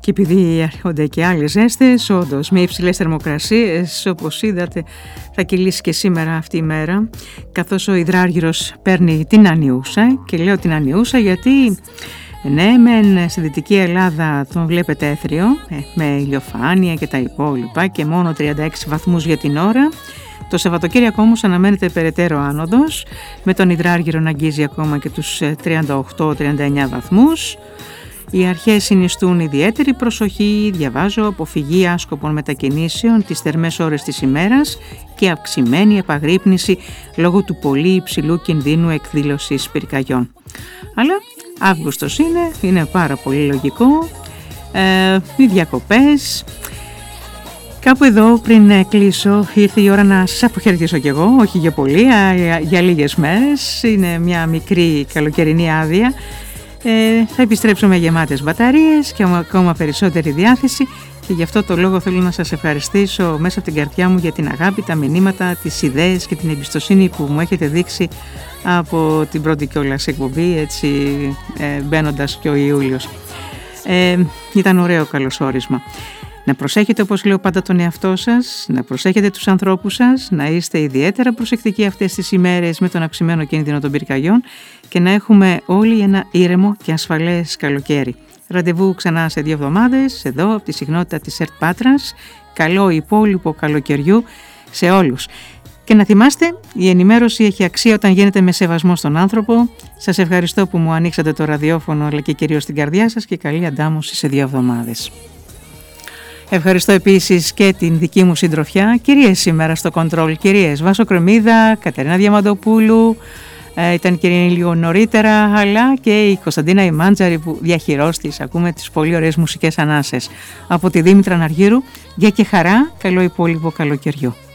Και επειδή έρχονται και άλλες ζέστες, όντως με υψηλές θερμοκρασίες, όπως είδατε θα κυλήσει και σήμερα αυτή η μέρα, καθώς ο υδράργυρος παίρνει την ανιούσα. Και λέω την ανιούσα γιατί ναι, μεν στη Δυτική Ελλάδα τον βλέπετε έθριο, με ηλιοφάνεια και τα υπόλοιπα και μόνο 36 βαθμούς για την ώρα. Το Σαββατοκύριακο όμως αναμένεται περαιτέρω άνοδος, με τον υδράργυρο να αγγίζει ακόμα και τους 38-39 βαθμούς. Οι αρχές συνιστούν ιδιαίτερη προσοχή, διαβάζω, αποφυγή άσκοπων μετακινήσεων τις θερμές ώρες της ημέρας και αυξημένη επαγρύπνηση λόγω του πολύ υψηλού κινδύνου εκδήλωσης πυρκαγιών. Αλλά Αύγουστος είναι πάρα πολύ λογικό, οι διακοπές. Κάπου εδώ πριν κλείσω ήρθε η ώρα να σας αποχαιρετήσω κι εγώ, όχι για πολύ, για λίγες μέρες. Είναι μια μικρή καλοκαιρινή άδεια. Θα επιστρέψω με γεμάτες μπαταρίες και ακόμα περισσότερη διάθεση και γι' αυτό το λόγο θέλω να σας ευχαριστήσω μέσα από την καρδιά μου για την αγάπη, τα μηνύματα, τις ιδέες και την εμπιστοσύνη που μου έχετε δείξει από την πρώτη κιόλας εκπομπή, έτσι μπαίνοντας και ο Ιούλιος. Ήταν ωραίο καλωσόρισμα. Να προσέχετε, όπως λέω πάντα, τον εαυτό σας, να προσέχετε τους ανθρώπους σας, να είστε ιδιαίτερα προσεκτικοί αυτές τις ημέρες με τον αυξημένο κίνδυνο των πυρκαγιών και να έχουμε όλοι ένα ήρεμο και ασφαλές καλοκαίρι. Ραντεβού ξανά σε 2 εβδομάδες, εδώ από τη συχνότητα της ΕΡΤ Πάτρας. Καλό υπόλοιπο καλοκαιριού σε όλους. Και να θυμάστε, η ενημέρωση έχει αξία όταν γίνεται με σεβασμό στον άνθρωπο. Σας ευχαριστώ που μου ανοίξατε το ραδιόφωνο αλλά και κυρίως την καρδιά σας και καλή αντάμωση σε 2 εβδομάδες. Ευχαριστώ επίσης και την δική μου συντροφιά, κυρίες σήμερα στο Control, κυρίες Βάσο Κρεμμύδα, Κατερίνα Διαμαντοπούλου, ήταν και λίγο νωρίτερα, αλλά και η Κωνσταντίνα Ημάντζαρη που διαχειρίστης, ακούμε τις πολύ ωραίες μουσικές ανάσες. Από τη Δήμητρα Ναργύρου, γεια και χαρά, καλό υπόλοιπο καλοκαιριού.